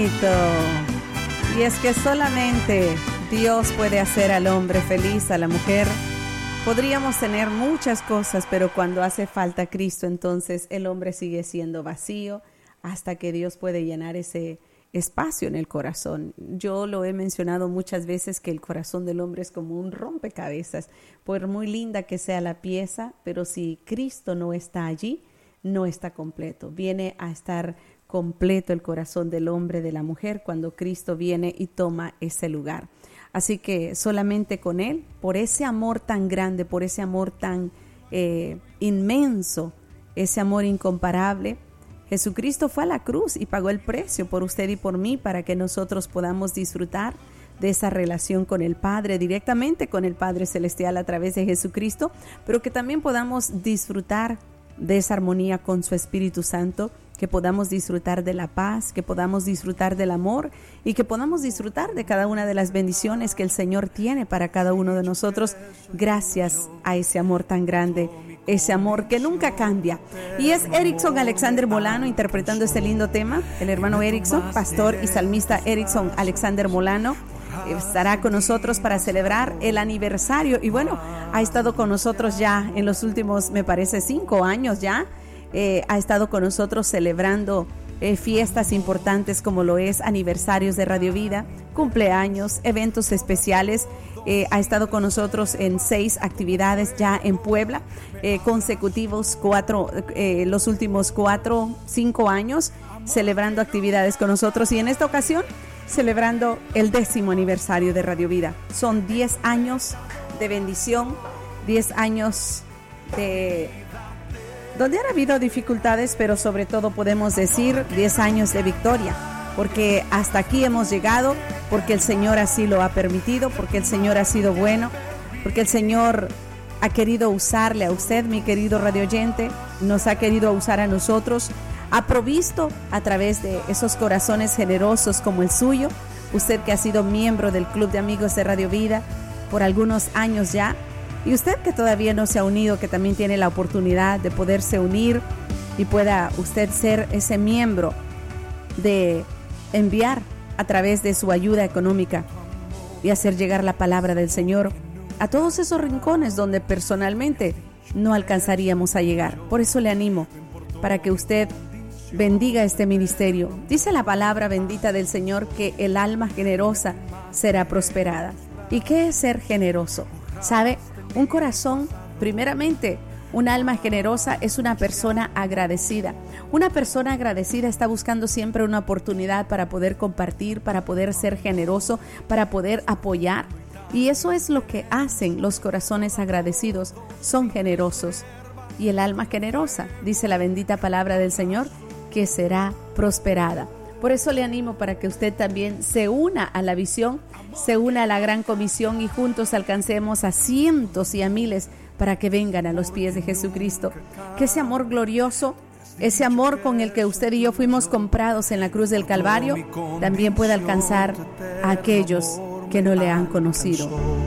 Y es que solamente Dios puede hacer al hombre feliz, a la mujer. Podríamos tener muchas cosas, pero cuando hace falta Cristo, entonces el hombre sigue siendo vacío hasta que Dios puede llenar ese espacio en el corazón. Yo lo he mencionado muchas veces que el corazón del hombre es como un rompecabezas. Por muy linda que sea la pieza, pero si Cristo no está allí, no está completo. Viene a estar completo el corazón del hombre, de la mujer, cuando Cristo viene y toma ese lugar. Así que solamente con Él, por ese amor tan grande, por ese amor tan inmenso, ese amor incomparable, Jesucristo fue a la cruz y pagó el precio por usted y por mí para que nosotros podamos disfrutar de esa relación con el Padre, directamente con el Padre Celestial a través de Jesucristo, pero que también podamos disfrutar de esa armonía con su Espíritu Santo, que podamos disfrutar de la paz, que podamos disfrutar del amor y que podamos disfrutar de cada una de las bendiciones que el Señor tiene para cada uno de nosotros gracias a ese amor tan grande, ese amor que nunca cambia. Y es Erickson Alexander Molano interpretando este lindo tema, el hermano Erickson, pastor y salmista Erickson Alexander Molano, estará con nosotros para celebrar el aniversario y bueno, ha estado con nosotros ya en los últimos, me parece, 5 años ya. Ha estado con nosotros celebrando fiestas importantes como lo es aniversarios de Radio Vida, cumpleaños, eventos especiales. Ha estado con nosotros en 6 actividades ya en Puebla, consecutivos, 4, los últimos 5 años celebrando actividades con nosotros y en esta ocasión celebrando el 10º aniversario de Radio Vida. Son 10 años de bendición, 10 años de donde han habido dificultades, pero sobre todo podemos decir 10 años de victoria, porque hasta aquí hemos llegado, porque el Señor así lo ha permitido, porque el Señor ha sido bueno, porque el Señor ha querido usarle a usted, mi querido radioyente, nos ha querido usar a nosotros, ha provisto a través de esos corazones generosos como el suyo, usted que ha sido miembro del Club de Amigos de Radio Vida por algunos años ya, y usted que todavía no se ha unido, que también tiene la oportunidad de poderse unir y pueda usted ser ese miembro de enviar a través de su ayuda económica y hacer llegar la palabra del Señor a todos esos rincones donde personalmente no alcanzaríamos a llegar. Por eso le animo para que usted bendiga este ministerio. Dice la palabra bendita del Señor que el alma generosa será prosperada. ¿Y qué es ser generoso? ¿Sabe? Un corazón, primeramente, un alma generosa es una persona agradecida. Una persona agradecida está buscando siempre una oportunidad para poder compartir, para poder ser generoso, para poder apoyar. Y eso es lo que hacen los corazones agradecidos, son generosos. Y el alma generosa, dice la bendita palabra del Señor, que será prosperada. Por eso le animo para que usted también se una a la visión, se una a la gran comisión y juntos alcancemos a cientos y a miles para que vengan a los pies de Jesucristo. Que ese amor glorioso, ese amor con el que usted y yo fuimos comprados en la cruz del Calvario, también pueda alcanzar a aquellos que no le han conocido.